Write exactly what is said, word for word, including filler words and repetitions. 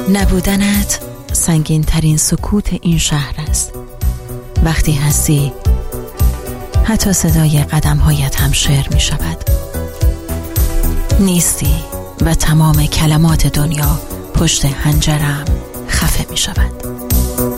نبودنت سنگین ترین سکوت این شهر است. وقتی هستی حتی صدای قدم‌هایت هم شعر می شود. نیستی و تمام کلمات دنیا پشت حنجرم خفه می شود.